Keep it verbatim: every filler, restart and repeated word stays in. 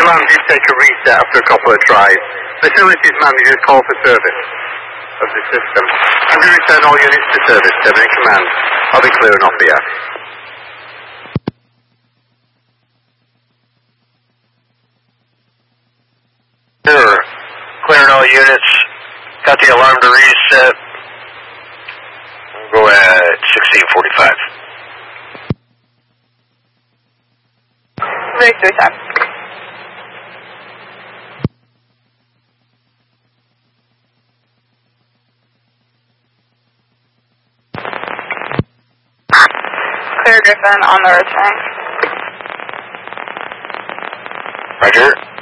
alarm did take a reset after a couple of tries. Facilities managers call for service of the system. And to return all units to service, terminate command. I'll be clearing off the air. Sure. Clearing all units. Got the alarm to reset. We'll go at sixteen forty-five. Breakthrough time. Clear Griffin on the return. Roger.